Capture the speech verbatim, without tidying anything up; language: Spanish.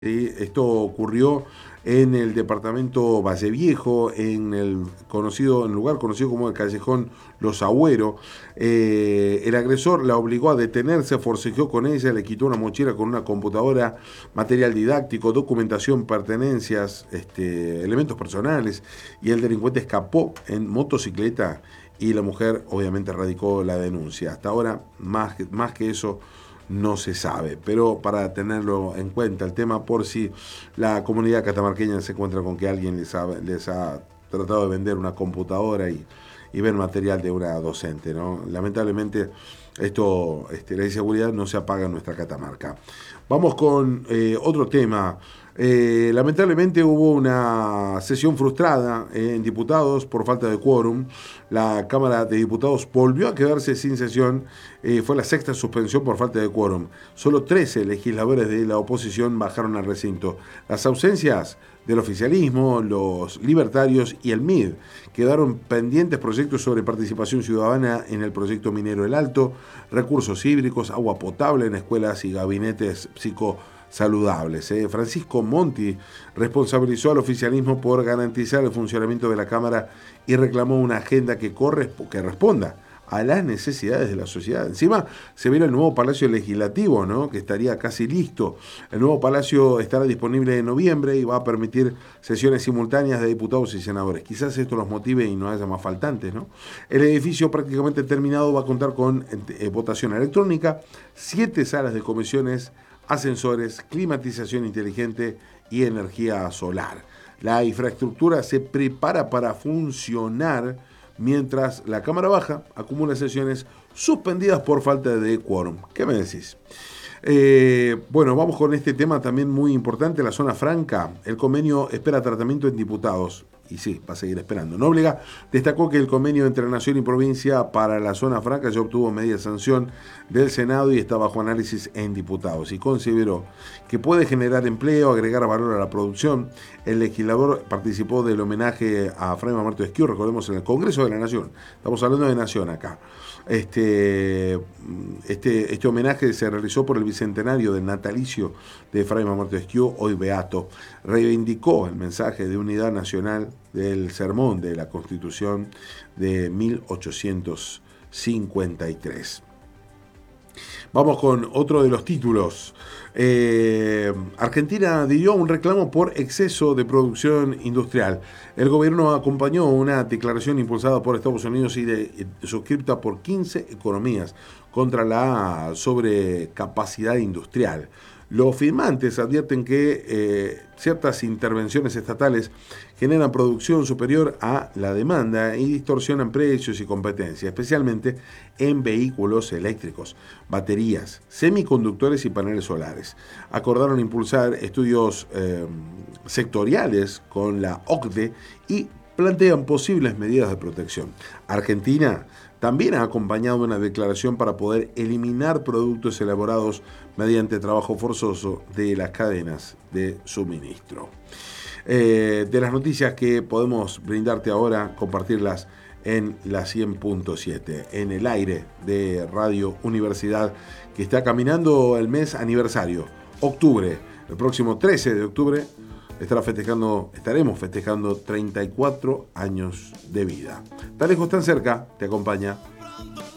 Sí, esto ocurrió en el departamento Valle Viejo, en el conocido, en el lugar conocido como el callejón Los Agüeros. Eh, el agresor la obligó a detenerse, forcejeó con ella, le quitó una mochila con una computadora, material didáctico, documentación, pertenencias, este, elementos personales, y el delincuente escapó en motocicleta y la mujer obviamente radicó la denuncia. Hasta ahora, más, más que eso, no se sabe, pero para tenerlo en cuenta el tema por si la comunidad catamarqueña se encuentra con que alguien les ha, les ha tratado de vender una computadora y, y ver material de una docente, ¿no? Lamentablemente esto, este, la inseguridad no se apaga en nuestra Catamarca. Vamos con eh, otro tema. Eh, lamentablemente hubo una sesión frustrada eh, en diputados por falta de quórum. La Cámara de Diputados volvió a quedarse sin sesión. Eh, fue la sexta suspensión por falta de quórum. Solo trece legisladores de la oposición bajaron al recinto. Las ausencias del oficialismo, los libertarios y el M I D. Quedaron pendientes proyectos sobre participación ciudadana en el proyecto minero El Alto, recursos hídricos, agua potable en escuelas y gabinetes psicosaludables. Eh. Francisco Monti responsabilizó al oficialismo por garantizar el funcionamiento de la Cámara y reclamó una agenda que, corre, que responda a las necesidades de la sociedad. Encima se viene el nuevo Palacio Legislativo, ¿no?, que estaría casi listo. El nuevo Palacio estará disponible en noviembre y va a permitir sesiones simultáneas de diputados y senadores. Quizás esto los motive y no haya más faltantes, ¿no? El edificio prácticamente terminado va a contar con eh, votación electrónica, siete salas de comisiones, ascensores, climatización inteligente y energía solar. La infraestructura se prepara para funcionar mientras la Cámara Baja acumula sesiones suspendidas por falta de quórum. ¿Qué me decís? Eh, bueno, vamos con este tema también muy importante, la zona franca. El convenio espera tratamiento en diputados. Y sí, va a seguir esperando. Nóbrega destacó que el convenio entre Nación y provincia para la zona franca ya obtuvo media sanción del Senado y está bajo análisis en diputados. Y consideró que puede generar empleo, agregar valor a la producción. El legislador participó del homenaje a Fray Mamerto Esquiú, recordemos, en el Congreso de la Nación. Estamos hablando de Nación acá. Este, este, este homenaje se realizó por el bicentenario del natalicio de Fray Mamerto Esquiú, hoy beato. Reivindicó el mensaje de unidad nacional del sermón de la Constitución de mil ochocientos cincuenta y tres. Vamos con otro de los títulos. Eh, Argentina dio un reclamo por exceso de producción industrial. El gobierno acompañó una declaración impulsada por Estados Unidos y de, suscripta por quince economías contra la sobrecapacidad industrial. Los firmantes advierten que eh, ciertas intervenciones estatales generan producción superior a la demanda y distorsionan precios y competencia, especialmente en vehículos eléctricos, baterías, semiconductores y paneles solares. Acordaron impulsar estudios eh, sectoriales con la O C D E y plantean posibles medidas de protección. Argentina también ha acompañado una declaración para poder eliminar productos elaborados mediante trabajo forzoso de las cadenas de suministro. Eh, de las noticias que podemos brindarte ahora, compartirlas en la cien punto siete, en el aire de Radio Universidad, que está caminando el mes aniversario, octubre, el próximo trece de octubre, estará festejando, estaremos festejando treinta y cuatro años de vida. Tan lejos, tan cerca, te acompaña